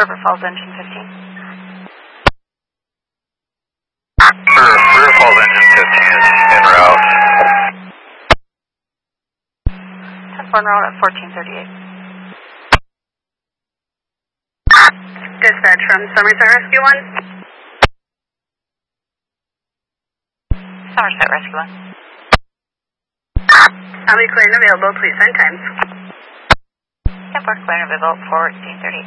River Falls Engine 15. River Falls Engine 15 is en route. 10-4 en route at 1438. Dispatch from Somerset Rescue 1. Somerset Rescue 1. I'll be clear and available. Please send times. 10-4 clear and available for 1438.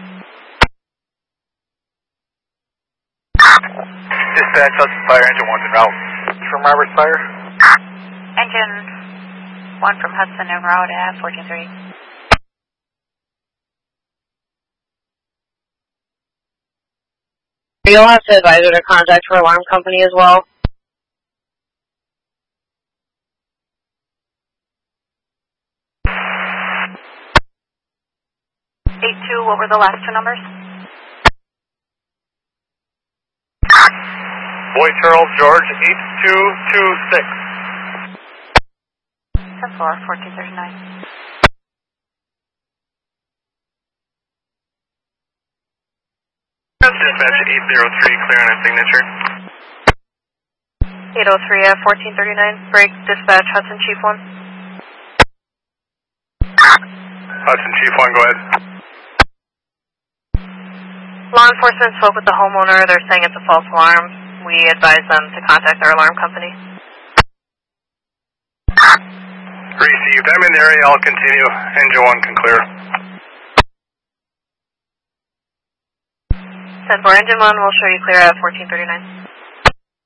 Dispatch, Hudson Fire, Engine 1's en route. From Roberts Fire. Engine 1 from Hudson en route at 1438. You'll have to advise her to contact her alarm company as well. 82, what were the last two numbers? Boy Charles George, 8226. 10-4, 1439. Dispatch 803, clear on a signature. 803 at 1439. Break, dispatch, Hudson Chief 1. Hudson Chief 1, go ahead. Law enforcement spoke with the homeowner. They're saying it's a false alarm. We advise them to contact their alarm company. Received. I'm in the area. I'll continue. Engine 1 can clear. 10-4 Engine 1 will show you clear at 1439.